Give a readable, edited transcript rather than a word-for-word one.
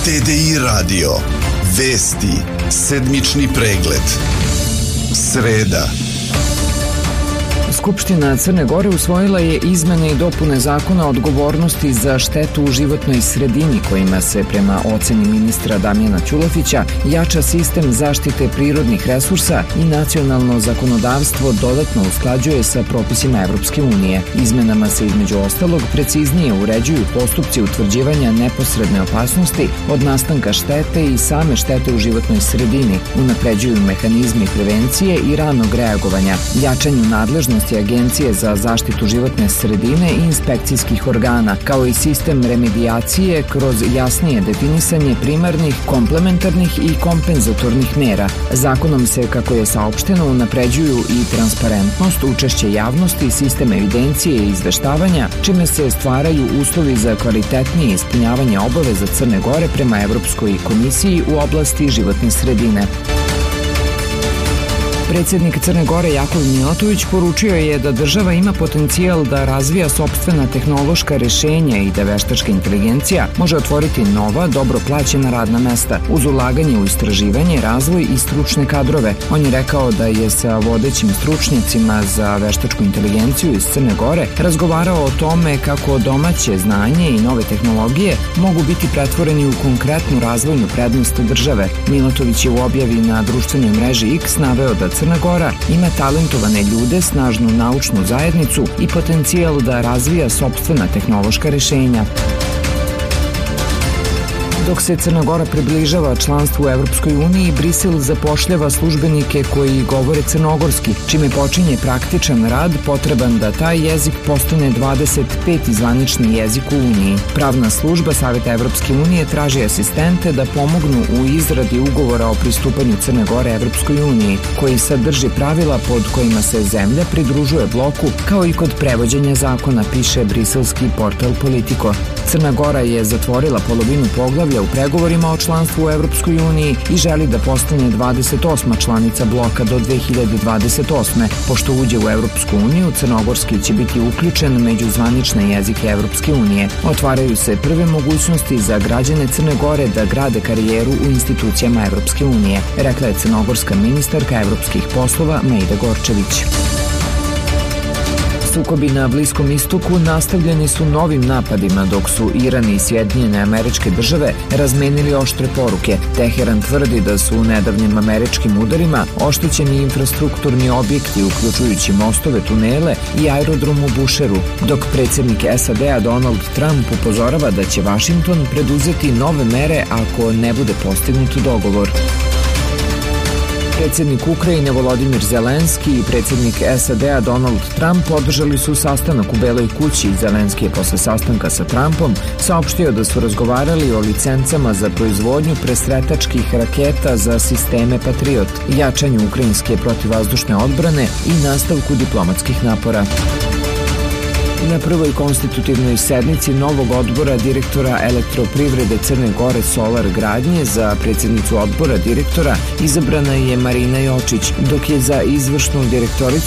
TDI radio. Vesti. Sedmični pregled. Sreda. Skupština Crne Gore usvojila je izmene i dopune zakona o odgovornosti za štetu u životnoj sredini kojima se, prema oceni ministra Damjana Ćulovića, jača sistem zaštite prirodnih resursa i nacionalno zakonodavstvo dodatno usklađuje sa propisima Evropske unije. Izmenama se između ostalog preciznije uređuju postupci utvrđivanja neposredne opasnosti od nastanka štete i same štete u životnoj sredini, unapređuju mehanizmi prevencije i ranog reagovanja, jačanju nadležnosti Agencije za zaštitu životne sredine i inspekcijskih organa, kao i sistem remedijacije kroz jasnije definisanje primarnih, komplementarnih i kompenzatornih mera. Zakonom se, kako je saopšteno, unapređuju i transparentnost, učešće javnosti, sistem evidencije i izveštavanja, čime se stvaraju uslovi za kvalitetnije ispunjavanje obaveza Crne Gore prema Evropskoj komisiji u oblasti životne sredine. Predsjednik Crne Gore Jakov Mijatović poručio je da država ima potencijal da razvija sopstvena tehnološka rešenja i da veštačka inteligencija može otvoriti nova, dobro plaćena radna mesta uz ulaganje u istraživanje, razvoj i stručne kadrove. On je rekao da je sa vodećim stručnjacima za veštačku inteligenciju iz Crne Gore razgovarao o tome kako domaće znanje i nove tehnologije mogu biti pretvoreni u konkretnu razvojnu prednost države. Mijatović je u objavi na društvenoj mreži X naveo da Crna Gora ima talentovane ljude, snažnu naučnu zajednicu i potencijal da razvija sopstvena tehnološka rešenja. Dok se Crna Gora približava članstvu u Evropskoj uniji, Brisel zapošljava službenike koji govore crnogorski, čime počinje praktičan rad potreban da taj jezik postane 25. zvanični jezik u Uniji. Pravna služba Saveta Evropske unije traži asistente da pomognu u izradi ugovora o pristupanju Crne Gore Evropskoj uniji, koji sadrži pravila pod kojima se zemlja pridružuje bloku, kao i kod prevođenja zakona, piše briselski portal Politico. Crna Gora je zatvorila polovinu poglavlja u pregovorima o članstvu u Evropskoj uniji i želi da postane 28. članica bloka do 2028. Pošto uđe u Evropsku uniju, crnogorski će biti uključen među zvanične jezike Evropske unije. Otvaraju se prve mogućnosti za građane Crne Gore da grade karijeru u institucijama Evropske unije, rekla je crnogorska ministarka evropskih poslova Mejda Gorčević. Sukobi na Bliskom istoku nastavljeni su novim napadima dok su Iran i Sjedinjene Američke Države razmenili oštre poruke. Teheran tvrdi da su u nedavnim američkim udarima oštećeni infrastrukturni objekti uključujući mostove, tunele i aerodrom u Bušeru, dok predsjednik SAD-a Donald Trump upozorava da će Vašington preduzeti nove mere ako ne bude postignut dogovor. Predsjednik Ukrajine Volodimir Zelenski i predsjednik SAD-a Donald Trump održali su sastanak u Beloj kući. Zelenski je posle sastanka sa Trumpom saopštio da su razgovarali o licencama za proizvodnju presretačkih raketa za sisteme Patriot, jačanju ukrajinske protivvazdušne odbrane i nastavku diplomatskih napora. Na prvoj konstitutivnoj sednici novog odbora direktora Elektroprivrede Crne Gore Solar Gradnje za predsjednicu odbora direktora izabrana je Marina Jočić, dok je za izvršnu direktoricu